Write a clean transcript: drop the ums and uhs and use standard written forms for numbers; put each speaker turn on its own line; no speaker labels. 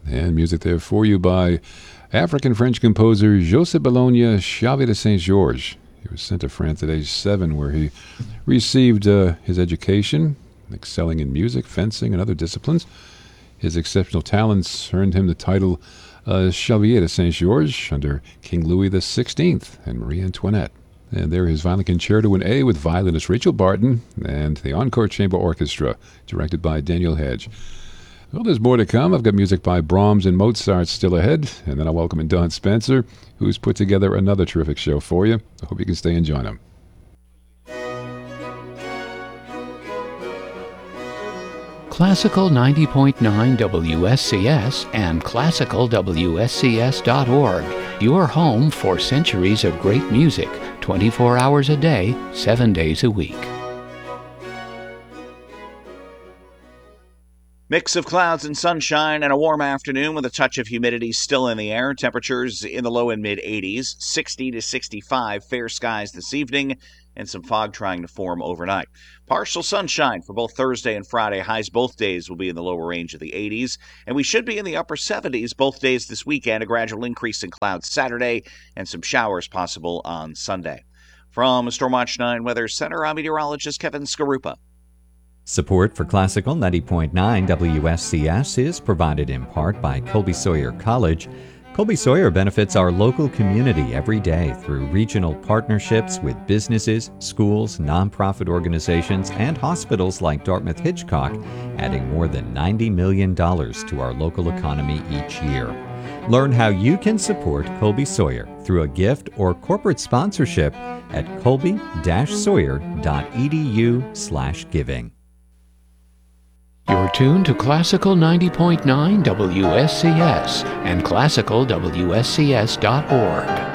And music there for you by African-French composer Joseph Bologna Xavier de Saint-Georges. He was sent to France at age 7, where he received his education, excelling in music, fencing, and other disciplines. His exceptional talents earned him the title Chevalier de Saint-Georges under King Louis XVI and Marie Antoinette. And there his Violin Concerto in A with violinist Rachel Barton and the Encore Chamber Orchestra, directed by Daniel Hedge. Well, there's more to come. I've got music by Brahms and Mozart still ahead, and then I'll welcome in Don Spencer, who's put together another terrific show for you. I hope you can stay and join him.
Classical 90.9 WSCS and classicalwscs.org. Your home for centuries of great music, 24 hours a day, 7 days a week.
Mix of clouds and sunshine and a warm afternoon with a touch of humidity still in the air. Temperatures in the low and mid 80s, 60 to 65, fair skies this evening, and some fog trying to form overnight. Partial sunshine for both Thursday and Friday. Highs both days will be in the lower range of the 80s, and we should be in the upper 70s both days this weekend. A gradual increase in clouds Saturday and some showers possible on Sunday. From Stormwatch 9 Weather Center, I'm meteorologist Kevin Skarupa.
Support for Classical 90.9 WSCS is provided in part by Colby Sawyer College. Colby Sawyer benefits our local community every day through regional partnerships with businesses, schools, nonprofit organizations, and hospitals like Dartmouth Hitchcock, adding more than $90 million to our local economy each year. Learn how you can support Colby Sawyer through a gift or corporate sponsorship at colby-sawyer.edu/giving.
You're tuned to Classical 90.9 WSCS and classicalwscs.org.